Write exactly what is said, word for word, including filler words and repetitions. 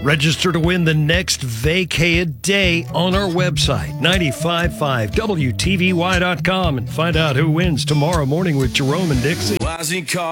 Register to win the next vacay a day on our website, nine five five W T V Y dot com, and find out who wins tomorrow morning with Jerome and Dixie.